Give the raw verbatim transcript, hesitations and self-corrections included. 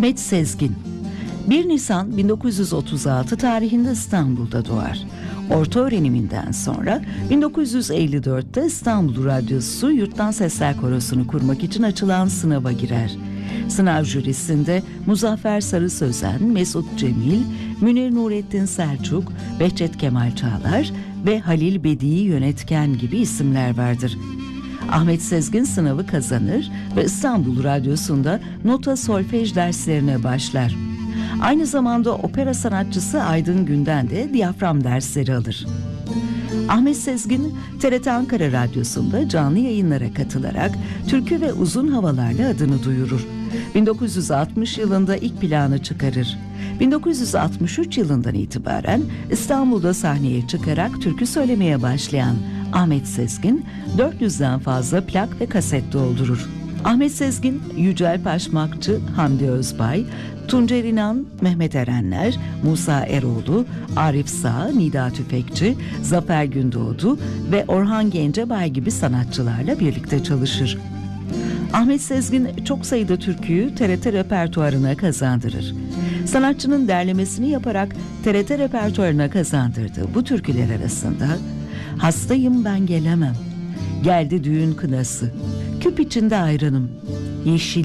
Ahmet Sezgin bir Nisan bin dokuz yüz otuz altı tarihinde İstanbul'da doğar. Orta öğreniminden sonra bin dokuz yüz elli dörtte İstanbul Radyosu Yurttan Sesler Korosu'nu kurmak için açılan sınava girer. Sınav jürisinde Muzaffer Sarı Sözen, Mesut Cemil, Münir Nurettin Selçuk, Behçet Kemal Çağlar ve Halil Bedi'i Yönetken gibi isimler vardır. Ahmet Sezgin sınavı kazanır ve İstanbul Radyosu'nda nota solfej derslerine başlar. Aynı zamanda opera sanatçısı Aydın Gün'den de diyafram dersleri alır. Ahmet Sezgin, T R T Ankara Radyosu'nda canlı yayınlara katılarak türkü ve uzun havalarla adını duyurur. bin dokuz yüz altmış yılında ilk planı çıkarır. bin dokuz yüz altmış üç yılından itibaren İstanbul'da sahneye çıkarak türkü söylemeye başlayan Ahmet Sezgin, dört yüzden fazla plak ve kaset doldurur. Ahmet Sezgin, Yücel Paşmakçı, Hamdi Özbay, Tuncer İnan, Mehmet Erenler, Musa Eroğlu, Arif Sağ, Nida Tüfekçi, Zafer Gündoğdu ve Orhan Gencebay gibi sanatçılarla birlikte çalışır. Ahmet Sezgin çok sayıda türküyü T R T repertuarına kazandırır. Sanatçının derlemesini yaparak T R T repertuarına kazandırdığı bu türküler arasında "Hastayım ben gelemem", "Geldi düğün kınası", "Küp içinde ayranım", "Yeşil